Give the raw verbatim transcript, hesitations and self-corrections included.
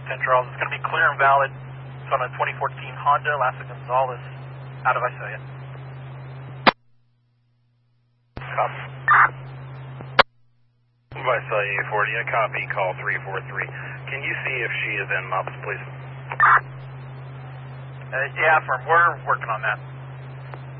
ten Charles. It's going to be clear and valid. It's on a twenty fourteen Honda Lassa Gonzalez out of Isaiah. Copy. Visalia forty, a copy, call three four three. Can you see if she is in M U P S, please? Uh, yeah, firm. We're working on that.